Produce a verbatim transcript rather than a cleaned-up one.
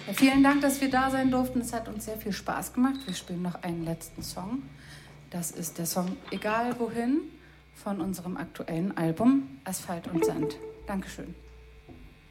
Ja, vielen Dank, dass wir da sein durften. Es hat uns sehr viel Spaß gemacht. Wir spielen noch einen letzten Song. Das ist der Song Egal wohin von unserem aktuellen Album Asphalt und Sand. Dankeschön.